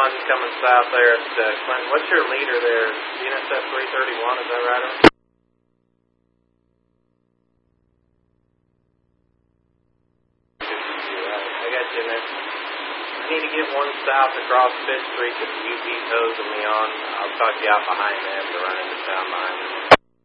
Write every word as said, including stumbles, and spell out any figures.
one coming south there at uh, Clinton. What's your leader there? D N S F three thirty-one, is that right? I got you in there. I need to get one south across Fifth Street because the U P's hosing me on. I'll talk you out behind them to run into town behind them.